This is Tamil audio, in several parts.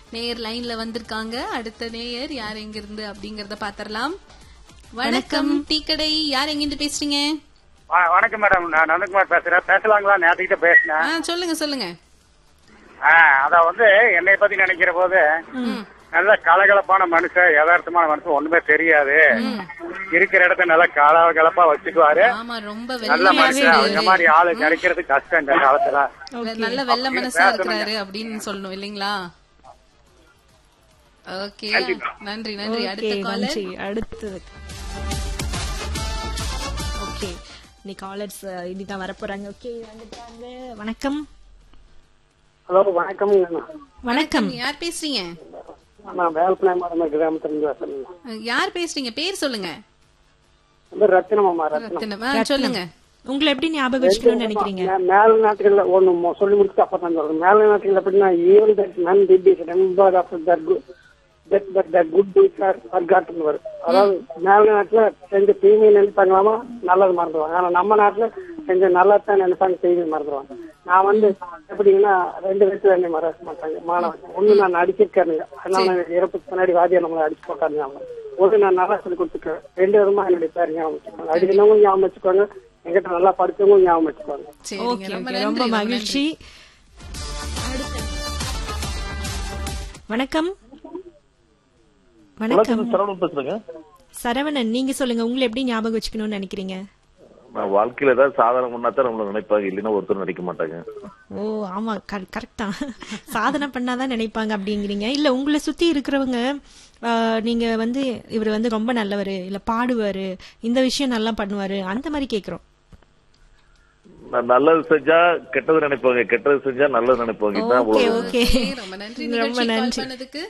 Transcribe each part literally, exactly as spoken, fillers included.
நேயர் லைன்ல வந்திருக்காங்க. அடுத்த நேயர் யார் எங்க இருந்து அப்படிங்கறத பாத்திரலாம். வணக்கம் டீ கடை, யார் எங்க இருந்து பேசுறீங்க? வணக்கம் மேடம், நான் நந்தகுமார் பேசுறேன். பேசலாங்களா? நேற்றுக்கிட்ட பேசினேன். சொல்லுங்க சொல்லுங்க. அத வந்து என்னை பத்தி நினைக்கிற போது நல்ல கலகலப்பான மனுஷன், யதார்த்தமான மனுஷன், ஒண்ணுமே தெரியாது, இருக்கிற இடத்த நல்லா கலகலப்பா வச்சுக்குவாரு. நல்ல மனுஷன். அந்த மாதிரி ஆளு கிடைக்கிறது கஷ்டம் இந்த காலத்துல. நல்ல வெள்ள மனசா இருக்கிறாரு அப்படின்னு சொல்லணும் இல்லீங்களா? ஓகே, நன்றி நன்றி. அடுத்த காலர். அடுத்து ஓகே, நீ காலர்ஸ் இதுதான் வரப்போறாங்க. ஓகே, வந்துட்டாங்க. வணக்கம். ஹலோ, வணக்கம். வணக்கம், யார் பேசுறீங்க? யார் பேசுறீங்க? பேர் சொல்லுங்க. சொல்லுங்க. உங்களை எப்படி ஞாபகம் வச்சுக்கணும்னு நினைக்கிறீங்க? மேல நாட்டுகள்ல ஒண்ணு சொல்லி முடிச்சுட்டு அப்புறம் சொல்றேன். மேல நாட்டுகள் எப்படின்னா even that none did it ரெம்பர் after that good that but that good deeds R forgotten வரும். அதாவது மேல நாட்டுல செஞ்ச தீமையை நினைப்பாங்களாமா, நல்லது மறந்துடுவாங்க. ஆனா நம்ம நாட்டுல செஞ்ச நல்லதான் நினைப்பாங்க, செய்தி மறந்துடுவாங்க. நான் வந்து எப்படிங்கன்னா ரெண்டு வயசுல என்னை மறக்க மாட்டாங்க மாணவன். ஒண்ணு நான் அடிச்சிருக்காருங்க, அதனால எனக்கு இறப்புக்கு பின்னாடி வாதியா நம்மளை அடிச்சு போட்டாருங்க. ஒண்ணு நான் நல்லா சொல்லி கொடுத்துருக்கேன். ரெண்டு விதமா என்னுடைய பேர் ஞாபகம் வச்சுக்கோங்க. அடிக்கிறவங்க ஞாபகம் வச்சுக்கோங்க, எங்கிட்ட நல்லா படிச்சவங்க ஞாபகம் வச்சுக்கோங்க. ரொம்ப மகிழ்ச்சி. வணக்கம். வணக்கம் சரவணன், நீங்க சொல்லுங்க. உங்களை எப்படி ஞாபகம் வச்சுக்கணும்னு நினைக்கிறீங்க? நான் வாழ்க்கையில ஏதாவது சாதனை பண்ணாதான் நம்மள நினைப்பாங்க, இல்லைன்னா ஒருத்தர் நினைக்க மாட்டாங்க. ஓ ஆமா, கரெக்ட் தான். சாதனை பண்ணாதான் நினைப்பாங்க அப்படிங்கிறீங்க. இல்ல உங்களை சுத்தி இருக்கிறவங்க நீங்க வந்து இவர் வந்து ரொம்ப நல்லவரு, இல்ல பாடுவாரு, இந்த விஷயம் நல்லா பண்ணுவாரு, அந்த மாதிரி கேக்குறோம். நல்லது செஞ்சா கெட்டது நினைப்பாங்க, கெட்டது செஞ்சா நல்லது நினைப்பாங்க. ரொம்ப நன்றி. ரொம்ப நன்றி.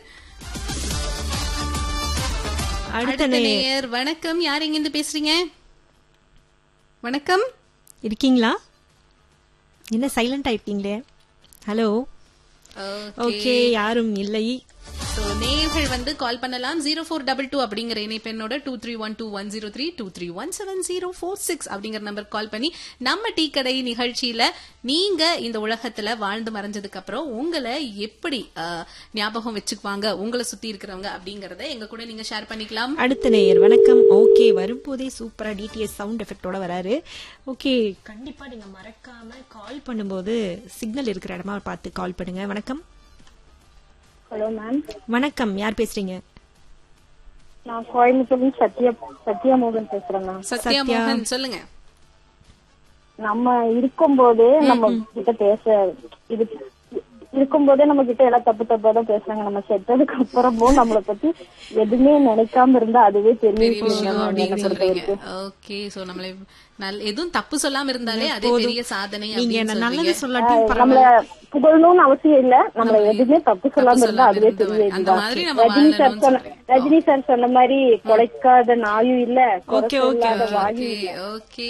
அடுத்த நேயர். வணக்கம், யார் எங்க இருந்து பேசுறீங்க? வணக்கம், இருக்கீங்களா? என்ன சைலண்டா இருக்கீங்களே? ஹலோ. ஓகே, யாரும் இல்லை. நேயர்கள் வந்து கால் பண்ணலாம். ஜீரோ ஃபோர் டபுள் டூ அப்படிங்கிற இணைப்பெண்ணோட two three one two one zero three two three one seven zero four six அப்படிங்கிற நம்பர் கால் பண்ணி நம்ம டீ கடை நிகழ்ச்சியில நீங்க இந்த உலகத்துல வாழ்ந்து மறைஞ்சதுக்கு அப்புறம் உங்களை எப்படி ஞாபகம் வச்சுக்குவாங்க உங்களை சுத்தி இருக்கிறவங்க அப்படிங்கறத எங்க கூட நீங்க ஷேர் பண்ணிக்கலாம். அடுத்த நேயர். வணக்கம். ஓகே, வரும்போதே சூப்பரா டிடிஎஸ் சவுண்ட் எஃபெக்டோட வராரு. ஓகே, கண்டிப்பா நீங்க மறக்காம கால் பண்ணும்போது சிக்னல் இருக்கிற இடமா பார்த்து கால் பண்ணுங்க. வணக்கம். Hello ma'am. வணக்கம், யார் பேசுறீங்க? நான் கோயம்புத்தூர்ல சத்யா சத்யா மோகன் பேசுறேன் மேம். சத்யா மோகன், சொல்லுங்க. நம்ம இருக்கும்போது நம்ம கிட்ட பேச இது இருக்கும்போதே நம்ம கிட்ட எல்லாம் தப்பு தப்பா தான் பேசுறாங்க. நம்ம செத்ததுக்கு அப்புறமும் நம்மளை பத்தி எதுவுமே நினைக்காம இருந்தா அதுவே பெரிய விஷயம். ஓகே, சோ நம்மள எதுவும் தப்பு சொல்லாம இருந்தாலே அதே பெரிய சாதனை. நம்மள புகழணும்னு அவசியம் இல்ல, நம்மள எதுவுமே தப்பு சொல்லாம இருந்தா அதுவே பெரிய இதுதான். ரஜினி சார் சொன்ன ரஜினி சார் சொன்ன மாதிரி கொலைக்காத நாயும் இல்ல, கொலைக்காத வாயும் இல்ல. ஓகே,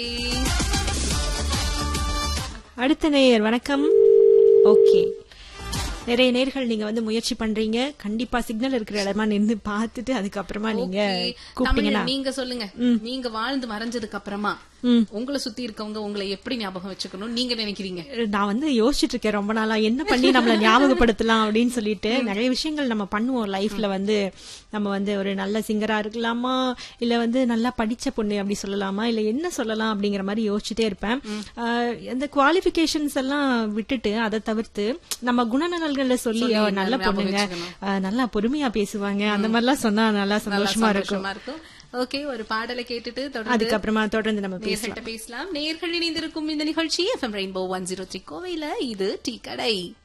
அடுத்த நேயர். வணக்கம். ஓகே, நிறைய நேர்கள் நீங்க வந்து முயற்சி பண்றீங்க. கண்டிப்பா சிக்னல் இருக்கிற இடமா நின்று பார்த்துட்டு அதுக்கப்புறமா நீங்க கூப்பிட்டீங்கன்னா நீங்க சொல்லுங்க. நீங்க வாழ்ந்து மறைஞ்சதுக்கு அப்புறமா உங்களை சுத்தி இருக்கவங்க உங்களை எப்படி ஞாபகம் வச்சுக்கணும் நீங்க நினைக்கிறீங்க? நான் வந்து யோசிச்சுட்டு இருக்கேன் ரொம்ப நாளா, என்ன பண்ணி நம்மள ஞாபகப்படுத்தலாம் அப்படின்னு சொல்லிட்டு. நிறைய விஷயங்கள் நம்ம பண்ணுவோம் லைஃப்ல. வந்து நம்ம வந்து ஒரு நல்ல சிங்கரா இருக்கலாமா, இல்ல வந்து நல்லா படிச்ச பொண்ணு அப்படி சொல்லலாமா, இல்ல என்ன சொல்லலாம் அப்படிங்கிற மாதிரி யோசிச்சுட்டே இருப்பேன். இந்த குவாலிபிகேஷன்ஸ் எல்லாம் விட்டுட்டு அதை தவிர்த்து நம்ம குணநலன்களை சொல்லி நல்ல பொண்ணுங்க, நல்லா பொறுமையா பேசுவாங்க, அந்த மாதிரி எல்லாம் சொன்னா நல்லா சந்தோஷமா இருக்கும். ஓகே, ஒரு பாடலை கேட்டுட்டு அதுக்கப்புறமா தொடர்ந்து நம்ம பேசலாம். நேயர்கள் இணைந்திருக்கும் இந்த நிகழ்ச்சி FM rainbow one zero three கோவையில இது டீ கடை.